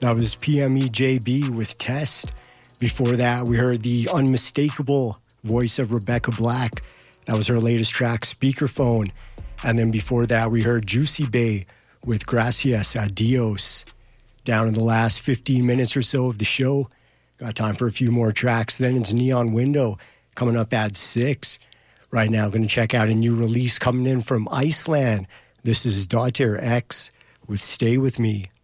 That was PMEJB with Test. Before that, we heard the unmistakable voice of Rebecca Black. That was her latest track, Speakerphone. And then before that, we heard Juicy Bay with Gracias, Adios. Down in the last 15 minutes or so of the show, got time for a few more tracks. Then it's Neon Window coming up at 6. Right now, going to check out a new release coming in from Iceland. This is Daughter X with Stay With Me.